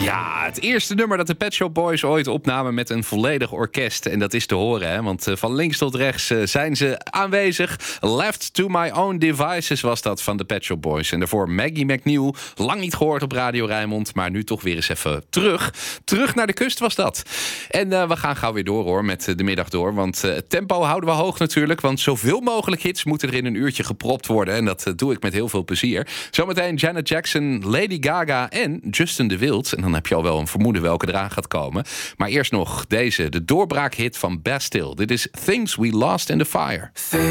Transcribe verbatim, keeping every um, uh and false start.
Ja, het eerste nummer dat de Pet Shop Boys ooit opnamen met een volledig orkest. En dat is te horen, hè? Want van links tot rechts zijn ze aanwezig. Left to my own devices was dat van de Pet Shop Boys. En daarvoor Maggie McNeil, lang niet gehoord op Radio Rijnmond, maar nu toch weer eens even terug. Terug naar de kust was dat. En uh, we gaan gauw weer door hoor, met de middag door. Want uh, het tempo houden we hoog natuurlijk. Want zoveel mogelijk hits moeten er in een uurtje gepropt worden. En dat uh, doe ik met heel veel plezier. Zometeen Janet Jackson, Lady Gaga en Justin de Wild. En dan heb je al wel een vermoeden welke eraan gaat komen. Maar eerst nog deze, de doorbraakhit van Bastille. Dit is Things We Lost in the Fire.